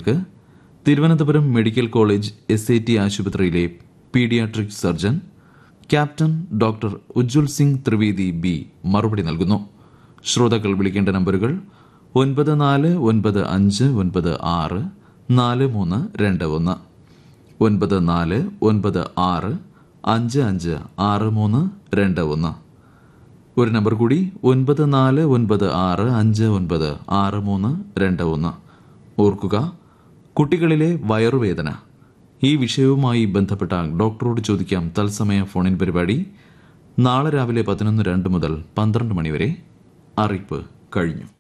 വിവരങ്ങൾക്ക് Thiruvananthapuram medical college SAT ആശുപത്രിയിലെ paediatric surgeon captain doctor Ujjwal Singh Trivedi B മറുപടി നൽകുന്നു. ശ്രോതാക്കൾ വിളിക്കേണ്ട നമ്പറുകൾ 9495964321 9496556321. ഒരു നമ്പർ കൂടി 9496596321. ഓർക്കുക, കുട്ടികളിലെ വയറുവേദന ഈ വിഷയവുമായി ബന്ധപ്പെട്ട ഡോക്ടറോട് ചോദിക്കാം തത്സമയ ഫോണിൻ പരിപാടി നാളെ രാവിലെ 11:02 മുതൽ 12 മണിവരെ. അറിയിപ്പ് കഴിഞ്ഞു.